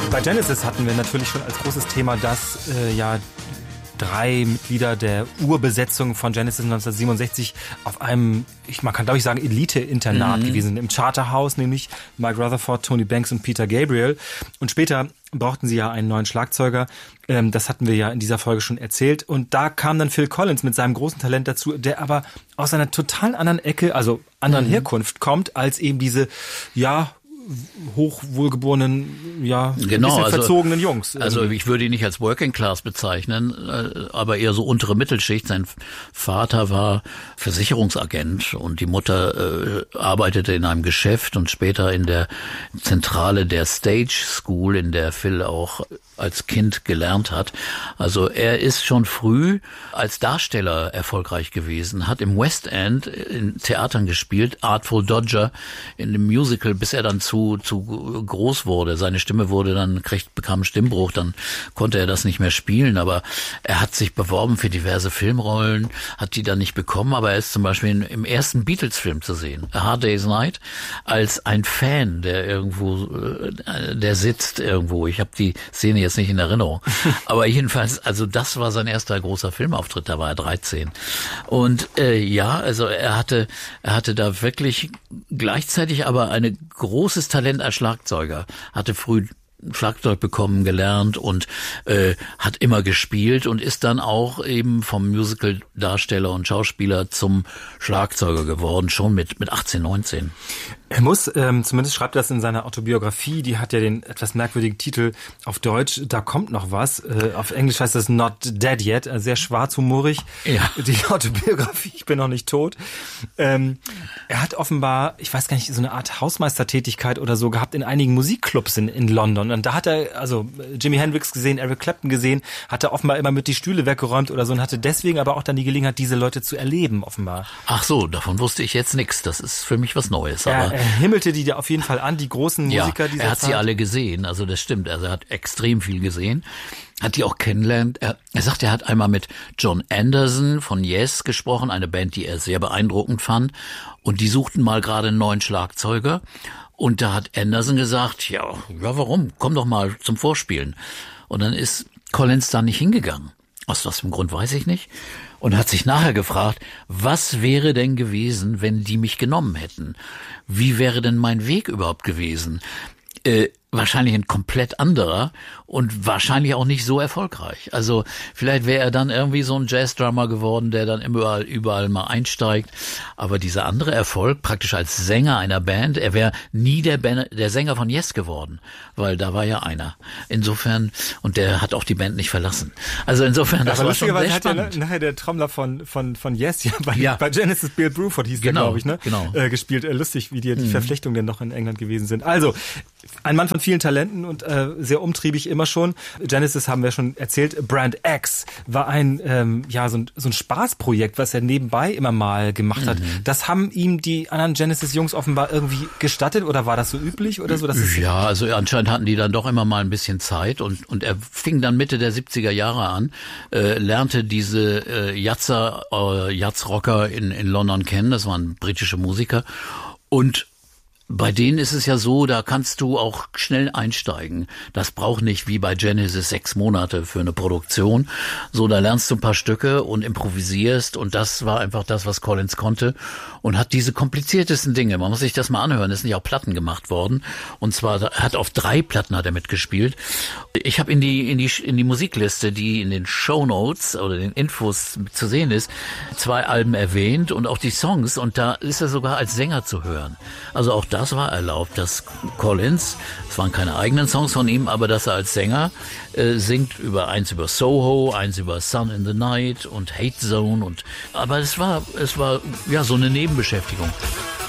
Bei Genesis hatten wir natürlich schon als großes Thema, dass 3 Mitglieder der Urbesetzung von Genesis 1967 auf einem, man kann glaube ich sagen, Elite-Internat gewesen sind, im Charterhouse, nämlich Mike Rutherford, Tony Banks und Peter Gabriel. Und später brauchten sie ja einen neuen Schlagzeuger. Das hatten wir ja in dieser Folge schon erzählt. Und da kam dann Phil Collins mit seinem großen Talent dazu, der aber aus einer total anderen Ecke, also anderen Herkunft kommt, als eben diese, hochwohlgeborenen, ein bisschen verzogenen Jungs. Also ich würde ihn nicht als Working Class bezeichnen, aber eher so untere Mittelschicht. Sein Vater war Versicherungsagent und die Mutter arbeitete in einem Geschäft und später in der Zentrale der Stage School, in der Phil auch als Kind gelernt hat. Also er ist schon früh als Darsteller erfolgreich gewesen, hat im West End in Theatern gespielt, Artful Dodger in dem Musical, bis er dann zu groß wurde. Seine Stimme bekam einen Stimmbruch, dann konnte er das nicht mehr spielen, aber er hat sich beworben für diverse Filmrollen, hat die dann nicht bekommen, aber er ist zum Beispiel im ersten Beatles-Film zu sehen, A Hard Day's Night, als ein Fan, der sitzt irgendwo. Ich habe die Szene jetzt nicht in Erinnerung. Aber jedenfalls, also das war sein erster großer Filmauftritt, da war er 13. Und also er hatte da wirklich gleichzeitig aber ein großes Talent als Schlagzeuger, hatte früh Schlagzeug bekommen, gelernt und hat immer gespielt und ist dann auch eben vom Musical-Darsteller und Schauspieler zum Schlagzeuger geworden, schon mit 18, 19. Er muss, zumindest schreibt er das in seiner Autobiografie, die hat ja den etwas merkwürdigen Titel auf Deutsch, da kommt noch was. Auf Englisch heißt das Not Dead Yet, sehr schwarzhumorig. Ja. Die Autobiografie, ich bin noch nicht tot. Er hat offenbar, ich weiß gar nicht, so eine Art Hausmeistertätigkeit oder so gehabt in einigen Musikclubs in London. Und da hat er, also Jimi Hendrix gesehen, Eric Clapton gesehen, hat er offenbar immer mit die Stühle weggeräumt oder so und hatte deswegen aber auch dann die Gelegenheit, diese Leute zu erleben, offenbar. Ach so, davon wusste ich jetzt nichts. Das ist für mich was Neues. Aber er himmelte die da auf jeden Fall an, die großen Musiker dieser Zeit. Er hat sie alle gesehen, also das stimmt. Also er hat extrem viel gesehen. Hat die auch kennengelernt. Er sagt, er hat einmal mit John Anderson von Yes gesprochen, eine Band, die er sehr beeindruckend fand. Und die suchten mal gerade einen neuen Schlagzeuger. Und da hat Anderson gesagt, ja, warum? Komm doch mal zum Vorspielen. Und dann ist Collins da nicht hingegangen. Aus was für einem Grund, weiß ich nicht. Und hat sich nachher gefragt, was wäre denn gewesen, wenn die mich genommen hätten? Wie wäre denn mein Weg überhaupt gewesen? Wahrscheinlich ein komplett anderer und wahrscheinlich auch nicht so erfolgreich. Also vielleicht wäre er dann irgendwie so ein Jazz-Drummer geworden, der dann überall mal einsteigt. Aber dieser andere Erfolg, praktisch als Sänger einer Band, er wäre nie der Sänger von Yes geworden, weil da war ja einer. Insofern, und der hat auch die Band nicht verlassen. Also insofern, das war schon sehr spannend. Hat ja nachher der Trommler von Yes bei Genesis, Bill Bruford hieß der, glaube ich, ne? Genau. Gespielt. Lustig, wie die Verflechtungen denn noch in England gewesen sind. Also, ein Mann von vielen Talenten und sehr umtriebig immer schon. Genesis haben wir schon erzählt. Brand X war ein so ein Spaßprojekt, was er nebenbei immer mal gemacht hat. Das haben ihm die anderen Genesis-Jungs offenbar irgendwie gestattet oder war das so üblich oder so? Ja, also anscheinend hatten die dann doch immer mal ein bisschen Zeit und er fing dann Mitte der 70er Jahre an, lernte diese Jazzrocker in London kennen. Das waren britische Musiker und bei denen ist es ja so, da kannst du auch schnell einsteigen. Das braucht nicht wie bei Genesis 6 Monate für eine Produktion. So, da lernst du ein paar Stücke und improvisierst und das war einfach das, was Collins konnte und hat diese kompliziertesten Dinge. Man muss sich das mal anhören. Es sind ja auch Platten gemacht worden und zwar auf 3 Platten hat er mitgespielt. Ich habe in die Musikliste, die in den Shownotes oder den Infos zu sehen ist, 2 Alben erwähnt und auch die Songs und da ist er sogar als Sänger zu hören. Also auch das war erlaubt, dass Collins, es waren keine eigenen Songs von ihm, aber dass er als Sänger singt eins über Soho, eins über Sun in the Night und Hate Zone aber es war ja so eine Nebenbeschäftigung.